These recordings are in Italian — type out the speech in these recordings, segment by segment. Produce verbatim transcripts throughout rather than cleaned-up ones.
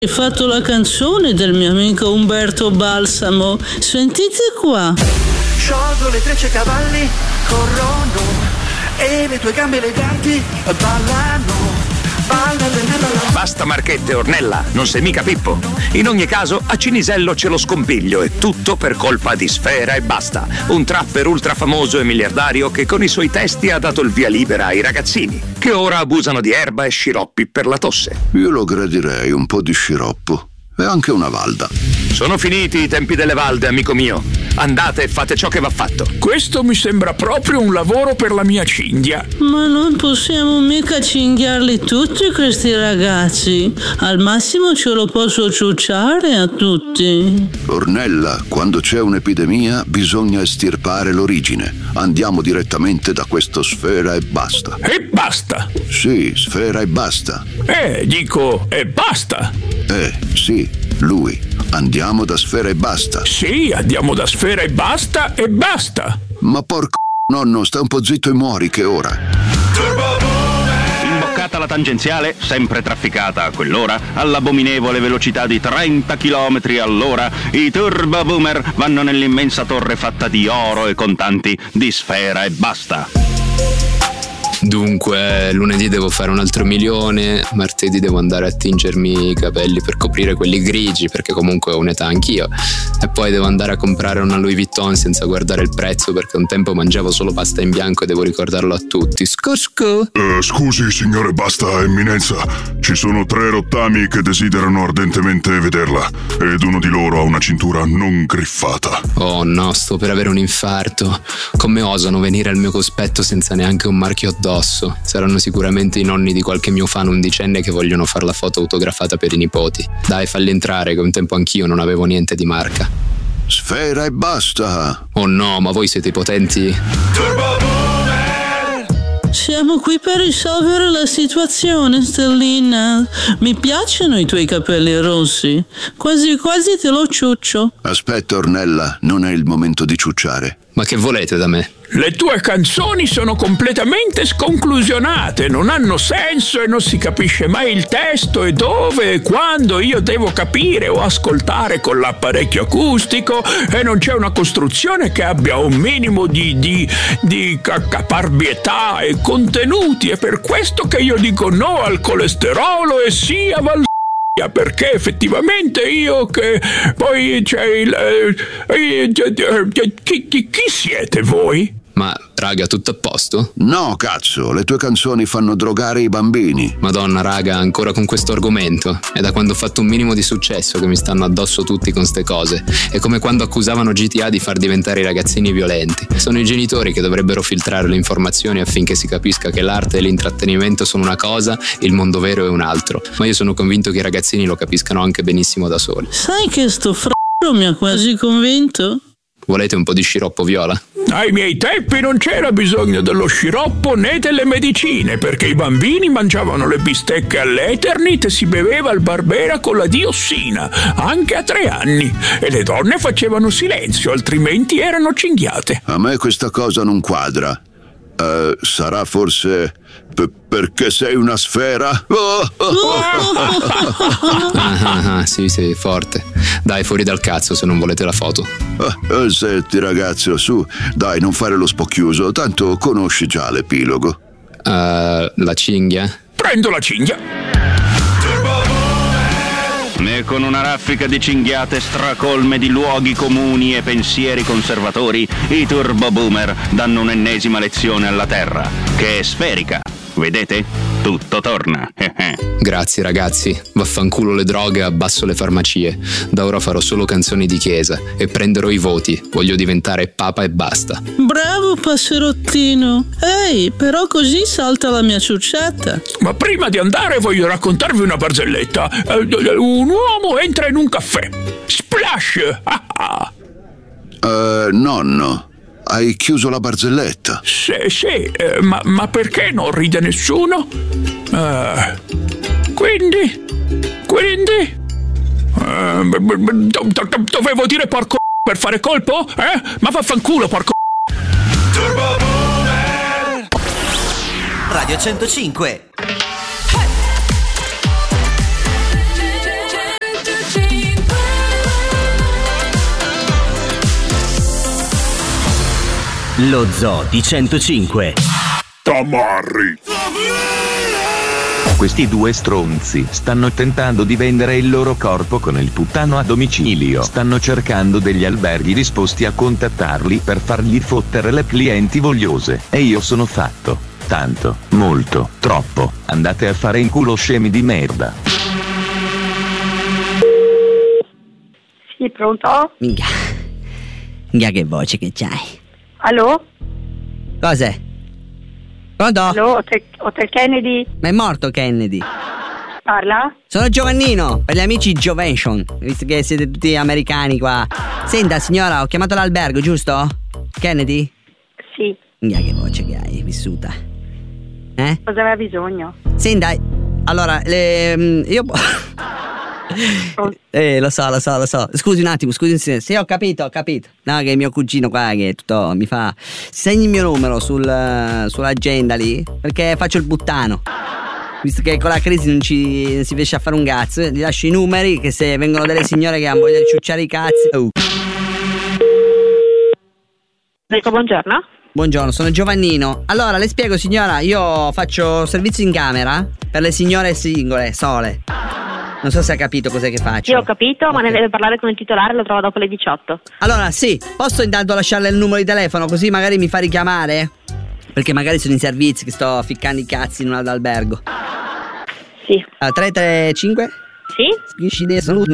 Hai fatto la canzone del mio amico Umberto Balsamo. Sentite qua. Sciolgo le trecce cavalli, corrono e le tue gambe eleganti ballano. Basta marchette, Ornella, non sei mica Pippo. In ogni caso, a Cinisello c'è lo scompiglio e tutto per colpa di Sfera e Basta, un trapper ultra famoso e miliardario che con i suoi testi ha dato il via libera ai ragazzini, che ora abusano di erba e sciroppi per la tosse. Io lo gradirei un po' di sciroppo e anche una valda. Sono finiti i tempi delle valde, amico mio. Andate e fate ciò che va fatto. Questo mi sembra proprio un lavoro per la mia cinghia. Ma non possiamo mica cinghiarli tutti questi ragazzi. Al massimo ce lo posso ciucciare a tutti. Ornella, quando c'è un'epidemia bisogna estirpare l'origine. Andiamo direttamente da questo Sfera e Basta. E basta? Sì, Sfera e Basta. Eh, dico, e basta. Eh, sì, lui. Andiamo da Sfera e Basta. Sì, andiamo da Sfera e Basta e basta. Ma porco nonno, sta un po' zitto e muori che ora. Imboccata la tangenziale, sempre trafficata a quell'ora, all'abominevole velocità di trenta chilometri all'ora, i Turbo Boomer vanno nell'immensa torre fatta di oro e contanti di Sfera e Basta. Dunque, lunedì devo fare un altro milione, martedì devo andare a tingermi i capelli per coprire quelli grigi, perché comunque ho un'età anch'io, e poi devo andare a comprare una Louis Vuitton senza guardare il prezzo, perché un tempo mangiavo solo pasta in bianco e devo ricordarlo a tutti. Scosco! Uh, scusi, signore Basta, eminenza, ci sono tre rottami che desiderano ardentemente vederla, ed uno di loro ha una cintura non griffata. Oh no, sto per avere un infarto. Come osano venire al mio cospetto senza neanche un marchio addosso? Saranno sicuramente i nonni di qualche mio fan undicenne che vogliono fare la foto autografata per i nipoti. Dai, falli entrare, che un tempo anch'io non avevo niente di marca. Sfera e Basta. Oh no, ma voi siete i potenti. Siamo qui per risolvere la situazione, Stellina. Mi piacciono i tuoi capelli rossi. Quasi quasi te lo ciuccio. Aspetta, Ornella, non è il momento di ciucciare. Ma che volete da me? Le tue canzoni sono completamente sconclusionate, non hanno senso e non si capisce mai il testo e dove e quando io devo capire o ascoltare con l'apparecchio acustico, e non c'è una costruzione che abbia un minimo di, di, di caparbietà e contenuti. È per questo che io dico no al colesterolo e sì a Val... perché effettivamente io che poi c'è il eh, eh, chi, chi, chi siete voi? Ma raga, tutto a posto? No, cazzo, le tue canzoni fanno drogare i bambini. Madonna raga, ancora con questo argomento. È da quando ho fatto un minimo di successo che mi stanno addosso tutti con ste cose. È come quando accusavano G T A di far diventare i ragazzini violenti. Sono i genitori che dovrebbero filtrare le informazioni affinché si capisca che l'arte e l'intrattenimento sono una cosa, il mondo vero è un altro. Ma io sono convinto che i ragazzini lo capiscano anche benissimo da soli. Sai che sto f***o mi ha quasi convinto? Volete un po' di sciroppo viola? Ai miei tempi non c'era bisogno dello sciroppo né delle medicine, perché i bambini mangiavano le bistecche all'Eternit e si beveva il Barbera con la diossina, anche a tre anni, e le donne facevano silenzio, altrimenti erano cinghiate. A me questa cosa non quadra. Uh, sarà forse p- perché sei una sfera? Oh, oh, oh. ah, ah, ah, sì, sì, forte. Dai, fuori dal cazzo se non volete la foto. Uh, senti ragazzo, su, dai, non fare lo spocchioso, tanto conosci già l'epilogo. Uh, la cinghia? Prendo la cinghia. E con una raffica di cinghiate stracolme di luoghi comuni e pensieri conservatori, i Turbo Boomer danno un'ennesima lezione alla Terra, che è sferica. Vedete? Tutto torna. Grazie ragazzi, vaffanculo le droghe e abbasso le farmacie. Da ora farò solo canzoni di chiesa e prenderò i voti. Voglio diventare papa e basta. Bravo passerottino. Ehi, però così salta la mia ciucciata. Ma prima di andare voglio raccontarvi una barzelletta. Un uomo entra in un caffè. Splash! Ah ah. Uh, nonno, hai chiuso la barzelletta? Sì, sì, eh, ma, ma perché non ride nessuno? Uh, quindi? Quindi? Uh, do, do, dovevo dire porco per fare colpo? Eh? Ma vaffanculo, porco. Radio centocinque. Lo Zoo di centocinque. Tamarri. Questi due stronzi stanno tentando di vendere il loro corpo con il puttano a domicilio. Stanno cercando degli alberghi disposti a contattarli per fargli fottere le clienti vogliose. E io sono fatto. Tanto, molto, troppo. Andate a fare in culo, scemi di merda. Sì, pronto? Minchia. Minchia che voce che c'hai. Allo? Cos'è? Pronto? Allo, Hotel, Hotel Kennedy? Ma è morto Kennedy. Parla? Sono Giovannino, per gli amici Jovation, visto che siete tutti americani qua. Senta signora, ho chiamato l'albergo, giusto? Kennedy? Sì. Minchia che voce che hai, vissuta. Eh? Cosa aveva bisogno? Senta, allora, le, io... Eh, lo so, lo so, lo so. Scusi un attimo, scusi un attimo. Sì, ho capito, ho capito. No, che è mio cugino qua che tutto mi fa. Segni il mio numero sul, sull'agenda lì, perché faccio il puttano. Visto che con la crisi non, ci, non si riesce a fare un cazzo, gli lascio i numeri che se vengono delle signore che hanno voglia di ciucciare i cazzi. Oh. Dico buongiorno. Buongiorno, sono Giovannino. Allora, le spiego signora, io faccio servizio in camera per le signore singole, sole. Non so se ha capito cos'è che faccio. Sì, ho capito, okay. Ma ne deve parlare con il titolare, lo trovo dopo le diciotto. Allora, sì, posso intanto lasciarle il numero di telefono così magari mi fa richiamare? Perché magari sono in servizio che sto ficcando i cazzi in un albergo. Sì. Allora, tre tre cinque? Sì. Sì.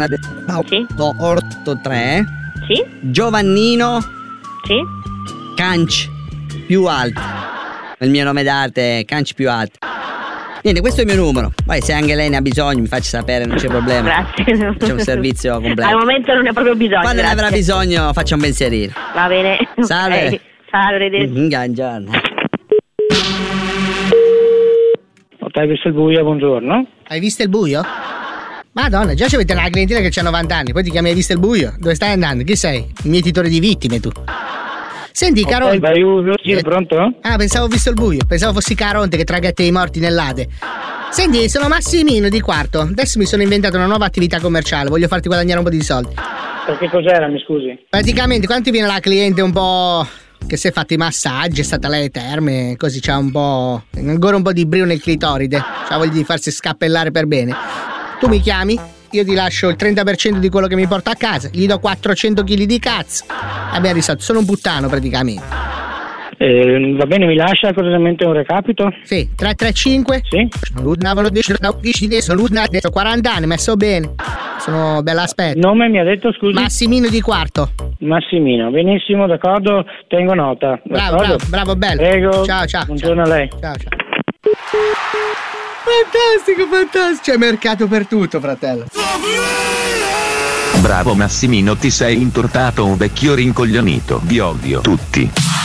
otto tre Sì. Giovannino. Sì. Canc più alto. Il mio nome d'arte è Canc più alto. Niente, questo è il mio numero. Poi se anche lei ne ha bisogno mi faccia sapere, non c'è problema. Grazie. C'è un servizio completo. Al momento non ne ha proprio bisogno. Quando ne grazie. avrà bisogno faccia un pensierino. Va bene. Salve. Okay. Salve. Buongiorno. Hai visto il buio? Buongiorno. Hai visto il buio? Madonna, già c'avete una clientela che c'ha novanta anni, poi ti chiami hai visto il buio? Dove stai andando? Chi sei? Il mietitore di vittime tu. Senti, okay, Caronte. Vai, vai, pronto? Ah, pensavo visto il buio. Pensavo fossi Caronte che traghetti i morti nell'Ade. Senti, sono Massimino di Quarto. Adesso mi sono inventato una nuova attività commerciale. Voglio farti guadagnare un po' di soldi. Per che cos'era, mi scusi? Praticamente, quando ti viene la cliente un po' che si è fatto i massaggi, è stata lei alle terme, così c'ha un po'. ancora un po' di brio nel clitoride. C'ha voglia di farsi scappellare per bene. Tu mi chiami? Io ti lascio il trenta per cento di quello che mi porta a casa, gli do quattrocento chili di cazzo. Abbiamo risolto, sono un puttano praticamente. Eh, va bene, mi lascia correttamente un recapito? Sì, tre tre cinque? Sì. Ho quaranta anni, messo bene. Sono bella aspetto. Nome mi ha detto, scusi? Massimino di Quarto. Massimino, benissimo, d'accordo, tengo nota. Bravo, bravo, bravo, bello. Prego. Ciao, ciao. Buongiorno ciao. a lei. Ciao, ciao. Fantastico, fantastico. C'è mercato per tutto, fratello. Bravo Massimino, ti sei intortato un vecchio rincoglionito. Vi odio tutti.